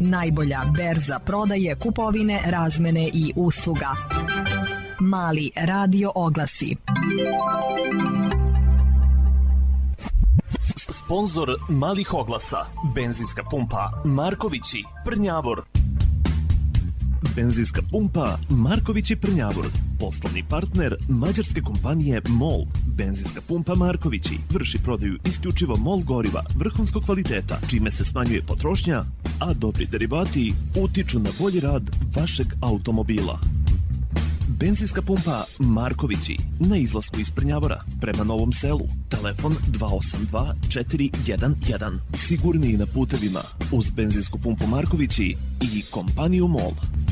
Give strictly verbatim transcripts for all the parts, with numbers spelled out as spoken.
najbolja berza prodaje, kupovine, razmene i usluga. Mali radio oglasi. Sponzor malih oglasa, benzinska pumpa Markovići, Prnjavor. Benzinska pumpa Markovići, Prnjavor. Poslovni partner mađarske kompanije MOL. Benzinska pumpa Markovići vrši prodaju isključivo MOL goriva vrhunskog kvaliteta, čime se smanjuje potrošnja, a dobri derivati utiču na bolji rad vašeg automobila. Benzinska pumpa Markovići na izlasku iz Prnjavora prema Novom Selu. Telefon dva osam dva četiri jedan jedan. Sigurni na putevima uz benzinsku pumpu Markovići i kompaniju MOL.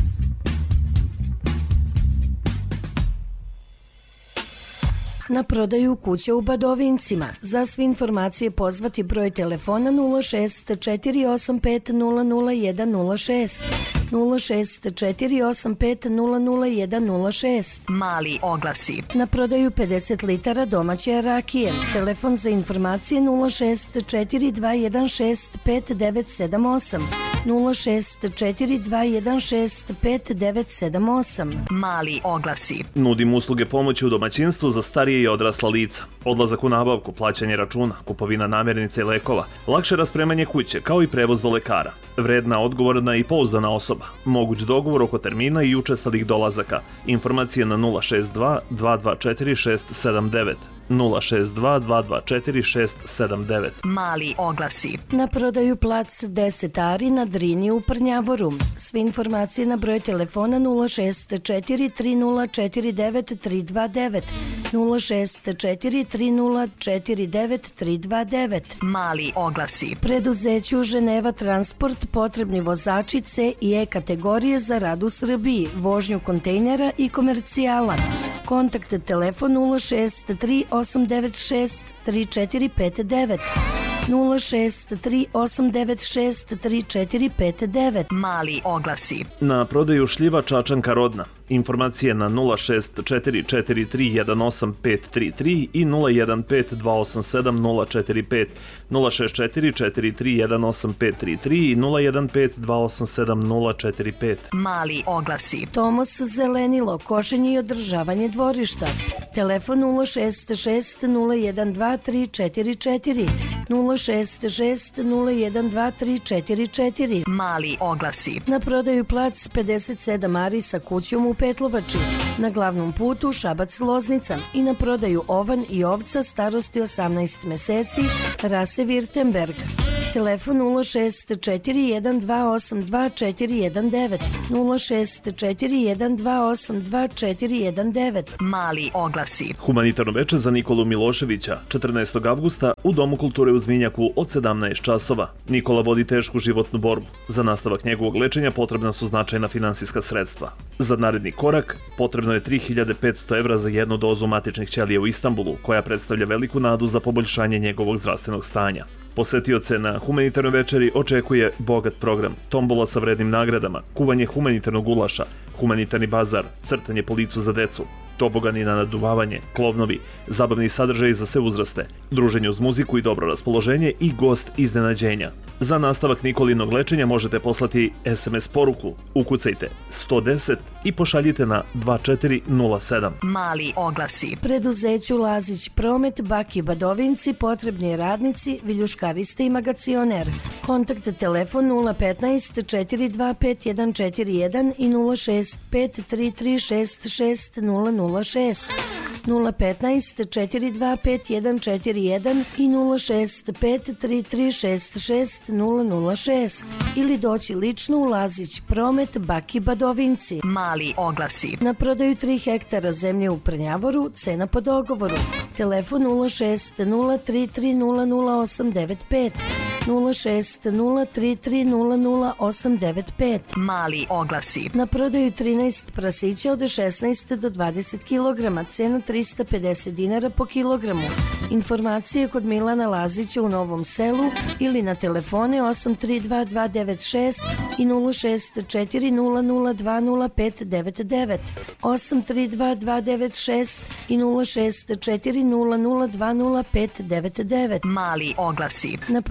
Na prodaju kuće u Badovincima. Za sve informacije pozvati broj telefona nula šest četiri osam pet nula nula jedan nula šest. nula šest četiri osam pet nula nula jedan nula šest. Mali oglasi. Na prodaju pedeset litara domaće rakije. Telefon za informacije nula šest četiri dva jedan šest pet devet sedam osam. nula šest četiri dva jedan šest pet devet sedam osam. Mali oglasi. Nudimo usluge pomoći u domaćinstvu za starije i odrasla lica. Odlazak u nabavku, plaćanje računa, kupovina namirnica i lekova, lakše raspremanje kuće, kao i prevoz do lekara. Vredna, odgovorna i pouzdana osoba. Moguć dogovor oko termina i učestalih dolazaka. Informacije na nula šest dva dva dva četiri šest sedam devet. nula šest dva dva dva četiri šest sedam devet. Mali oglasi. Na prodaju plac deset ari na Drini u Prnjavoru. Sve informacije na broj telefona nula šest četiri tri nula četiri devet tri dva devet. nula šest četiri tri nula četiri devet tri dva devet. Mali oglasi. Preduzeću Ženeva Transport potrebni vozači C i E kategorije za rad u Srbiji, vožnju kontejnera i komercijala. Kontakt telefon nula šest tri osam devet šest tri četiri pet devet. nula šest tri osam devet šest tri četiri pet devet. Mali oglasi. Na prodaju šljiva Čačanka Rodna. Informacije na nula šest četiri četiri tri jedan osam pet tri tri i nula jedan pet dva osam sedam nula četiri pet, nula šest četiri četiri tri jedan osam pet tri tri i nula jedan pet dva osam sedam nula četiri pet. Mali oglasi. Tomos zelenilo, košenje i održavanje dvorišta. Telefon nula šest šest nula jedan dva tri četiri četiri, nula šest šest nula jedan dva tri četiri četiri. Mali oglasi. Na prodaju plac pedeset sedam ari sa kućom u Petlovači, na glavnom putu Šabac-Loznica i na prodaju ovan i ovca starosti osamnaest meseci, rase Virtemberg. Telefon nula šest četiri jedan dva osam dva četiri jedan devet, nula šest četiri jedan dva osam dva četiri jedan devet. Mali oglasi. Humanitarno veče za Nikolu Miloševića, četrnaestog avgusta u Domu kulture u Zminjaku od sedamnaest časova. Nikola vodi tešku životnu borbu. Za nastavak njegovog lečenja potrebna su značajna finansijska sredstva. Za naredni korak potrebno je tri hiljade petsto evra za jednu dozu matičnih ćelija u Istanbulu, koja predstavlja veliku nadu za poboljšanje njegovog zdravstvenog stanja. Posetioce na humanitarnoj večeri očekuje bogat program, tombola sa vrednim nagradama, kuvanje humanitarnog gulaša, humanitarni bazar, crtanje po licu za decu, tobogani na naduvavanje, klovnovi, zabavni sadržaj za sve uzraste, druženje uz muziku i dobro raspoloženje i gost iznenađenja. Za nastavak Nikolinog lečenja možete poslati es em es poruku, ukucajte sto deset i pošaljite na dva četiri nula sedam. Mali oglasi. Preduzeću Lazić Promet, Baki Badovinci, potrebni radnici, viljuškariste i magacioner. Kontakt telefon nula petnaest četiri dva pet jedan četiri jedan i nula šest pet tri tri šest šest nula nula šest. nula petnaest četiri dva pet jedan četiri jedan i nula šest pet tri tri šest šest nula nula šest ili doći lično u Lazić Promet, Baki Badovinci. Mali oglasi. Na prodaju tri hektara zemlje u Prnjavoru, cena po dogovoru. Telefon nula šest nula tri tri nula nula osam devet pet, nula šest nula tri tri nula nula osam devet pet. Mali oglasi. Na prodaju trinaest prasića od šesnaest do dvadeset kilograma, cena trista pedeset dinara po kilogramu. Informacije kod Milana Lazića u Novom Selu ili na telefone osam tri dva dva devet šest i nula šest četiri nula nula dva nula pet devet devet, osam tri dva dva devet šest i nula šest četiri nula nula dva nula pet devet devet. Mali oglasi. Na prodaju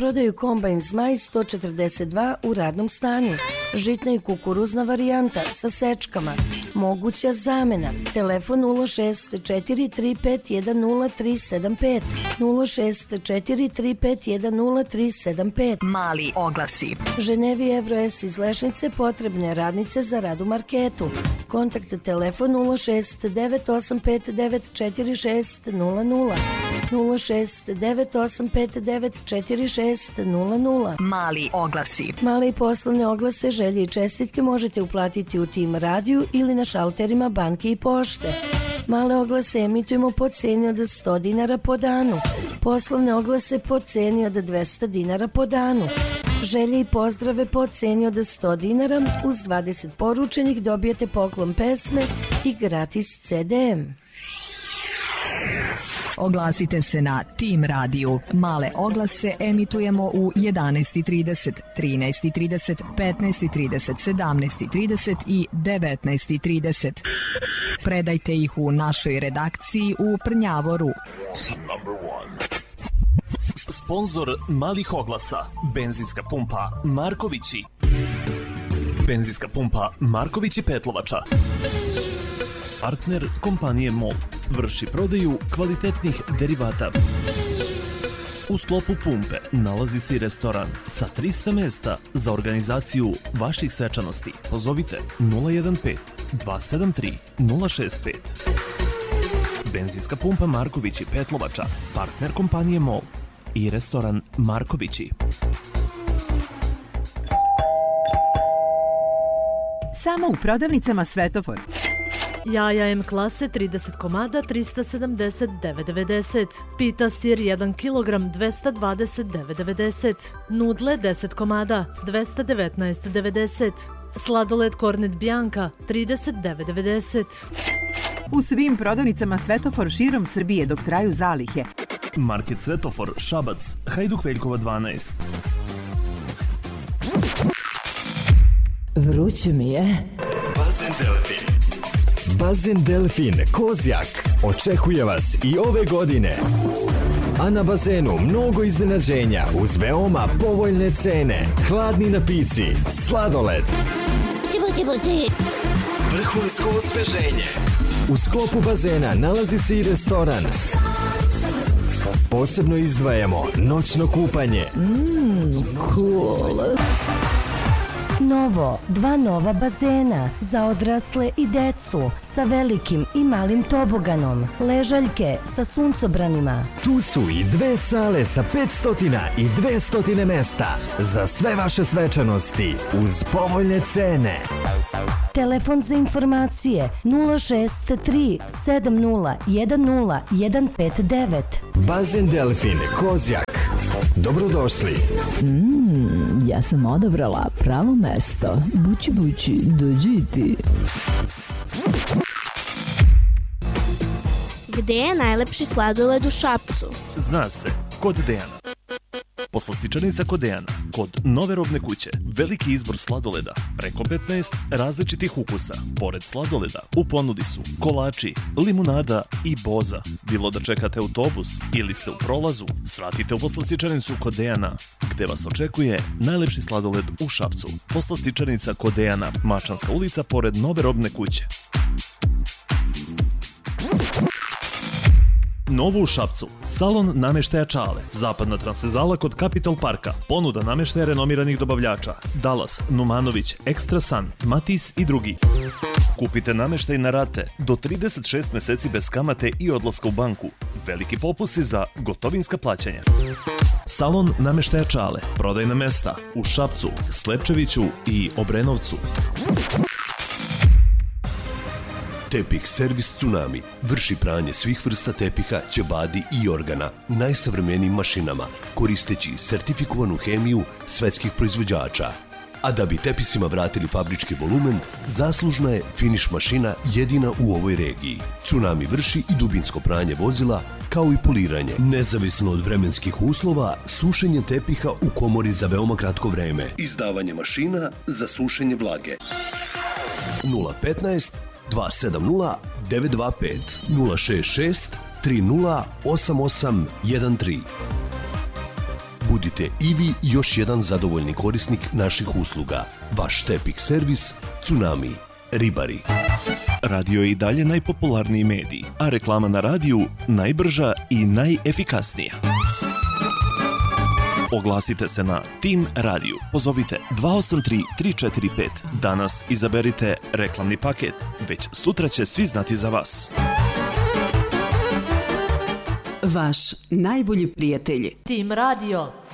kombajn Zmaj sto četrdeset dva u radnom stanju. Žitna i kukuruzna varijanta sa sečkama. Moguća zamena. Telefon nula šest četiri tri pet jedan nula tri sedam pet. nula šest četiri tri pet jedan nula tri sedam pet. Mali oglasi. Ženevi Evro S iz Lešnice potrebne radnice za rad u marketu. Kontakt telefon nula šest devet osam pet devet četiri šest nula nula. nula šest devet osam pet devet četiri šest nula nula. Mali oglasi. Male i poslovne oglase, želje i čestitke možete uplatiti u Tim radiju ili na šalterima banke i pošte. Male oglase emitujemo po ceni od sto dinara po danu. Poslovne oglase po ceni od dvesta dinara po danu. Želje i pozdrave po ceni od sto dinara. Uz dvadeset poručenih dobijete poklon pesme i gratis ce de. Oglasite se na Tim radiju. Male oglase emitujemo u jedanaest trideset, trinaest trideset, petnaest trideset, sedamnaest trideset i devetnaest trideset. Predajte ih u našoj redakciji u Prnjavoru. Sponzor malih oglasa, benzinska pumpa Markovići. Benzinska pumpa Markovići Petlovača. Partner kompanije MOL. Vrši prodaju kvalitetnih derivata. U sklopu pumpe nalazi se i restoran sa trista mesta za organizaciju vaših svečanosti. Pozovite nula jedan pet dva sedam tri nula šest pet. Benzinska pumpa Markovići Petlovača, partner kompanije MOL i restoran Markovići. Samo u prodavnicama Svetofor. Jaja M klase trideset komada trista sedamdeset devet devedeset. Pita sir jedan kilogram dvesta dvadeset devet devedeset. Nudle deset komada dvesta devetnaest devedeset. Sladoled Kornet Bianca trideset devet devedeset. U svim prodavnicama Svetofor širom Srbije dok traju zalihe. Market Svetofor Šabac, Hajduk Veljkova dvanaest. Vruće mi je. Bazen Delfin. Bazen Delfin Kozjak očekuje vas i ove godine. A na bazenu mnogo iznenađenja uz veoma povoljne cene. Hladni napici, sladoled, vrhunsko osveženje. U sklopu bazena nalazi se i restoran. Posebno izdvajamo noćno kupanje. Mmm, cool. Novo, dva nova bazena za odrasle i decu sa velikim i malim toboganom, ležaljke sa suncobranima. Tu su i dve sale sa petsto i dvesta mesta za sve vaše svečanosti uz povoljne cene. Telefon za informacije nula šest tri sedam nula jedan nula jedan pet devet. Bazen Delfin Kozjak. Dobrodošli. Mmm, ja sam odabrala pravo mesto. Bući, bući, dođi i ti. Gde je najlepši sladoled u Šapcu? Zna se, kod Dejana. Poslastičarnica kod Dejana, kod nove robne kuće. Veliki izbor sladoleda, preko petnaest različitih ukusa. Pored sladoleda, u ponudi su kolači, limunada i boza. Bilo da čekate autobus ili ste u prolazu, svratite u poslastičarnicu kod Dejana, gde vas očekuje najlepši sladoled u Šapcu. Poslastičarnica kod Dejana, Mačanska ulica, pored nove robne kuće. Novo u Šapcu, salon nameštaja Čale, zapadna transvezala kod Capitol Parka, ponuda nameštaja renomiranih dobavljača, Dalas, Numanović, Extra Sun, Matis i drugi. Kupite nameštaj na rate do trideset šest meseci bez kamate i odlaska u banku. Veliki popusti za gotovinska plaćanja. Salon nameštaja Čale, prodajna mesta u Šapcu, Slepčeviću i Obrenovcu. Tepih servis Tsunami vrši pranje svih vrsta tepiha, ćebadi i organa najsavremenijim mašinama, koristeći sertifikovanu hemiju svetskih proizvođača. A da bi tepisima vratili fabrički volumen, zaslužna je finiš mašina jedina u ovoj regiji. Tsunami vrši i dubinsko pranje vozila, kao i poliranje. Nezavisno od vremenskih uslova, sušenje tepiha u komori za veoma kratko vreme. Izdavanje mašina za sušenje vlage. nula petnaest dva sedam nula devet dva pet nula šest šest tri nula osam osam jedan tri. Budite i vi još jedan zadovoljni korisnik naših usluga. Vaš tepih servis Tsunami. Ribari. Radio je i dalje najpopularniji medij, a reklama na radiju najbrža i najefikasnija. Oglasite se na Tim Radio. Pozovite dva osam tri tri četiri pet. Danas izaberite reklamni paket. Već sutra će svi znati za vas. Vaš najbolji prijatelj. Tim Radio.